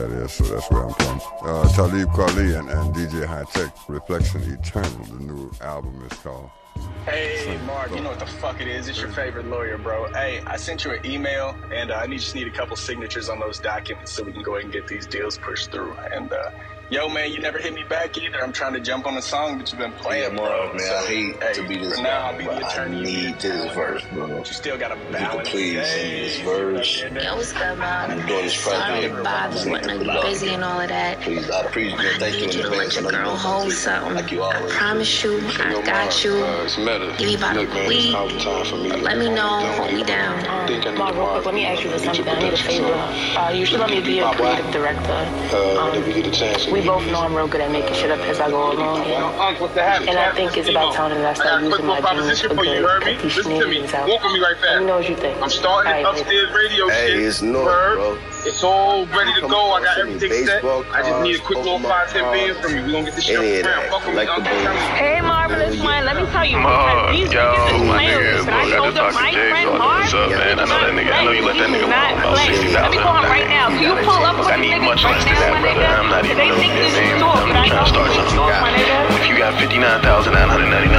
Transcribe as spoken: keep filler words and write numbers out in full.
That is, so that's where I'm from. Uh, Talib Kweli and, and D J High Tech, Reflection Eternal, the new album is called. Hey, Mark, you know what the fuck it is? It's your favorite lawyer, bro. Hey, I sent you an email, and uh, I just need a couple signatures on those documents so we can go ahead and get these deals pushed through. And, uh, yo, man, you never hit me back either. I'm trying to jump on a song that you've been playing, yeah, bro. man, so, I hate hey, to be this for now, guy, I'll be the attorney. I need this verse, bro. But you still got to If balance. you could please send me this verse. Yo, what's up, man? I'm doing this Sorry project. to bother you. I know you're busy and all of that. Please, I appreciate I it. Thank you need in you to let advance. your I know girl you're hold busy, something. like you I always promise you, I Yo, got you. Uh, it's Meta. Give me about Look, a man, week. it's out of time for me. Let me know. Hold me down. Um, Mark, real quick, let me ask you for something. I need a favor. Uh, you should let me be a creative director. Uh, Um, if we get a chance. we both know I'm real good at making shit up as I go along, you know? And I think it's about time that I start using my genius for good. Cut these shenanigans out. Walk with me right fast. Let me know what you think. I'm starting All right, upstairs radio Hey, shit. it's North, Verb. bro. It's all ready to Come go. on, I got send me everything set. baseball I just need a quick cards, little five, ten Pokemon bands from you. We gonna get this shit Any of around. that. Fuck with me. I'm Collectibles. telling you. Hey, Marvelous Mind, let me tell you, Mark, because these yo, niggas is my playing nigga, with this. bro, And I got to told talk them, to my Jay friend Gordon. Marv, What's up, man? I know that nigga. I know you let that nigga not know about play. sixty Let me thousand. call him right now. Can you pull up for I these need niggas much right less than now, that, my brother. nigga? I'm not even They gonna think get this is named. talk, I'm but I trying know to start this is something. talk, my nigga. If you got fifty-nine thousand nine hundred ninety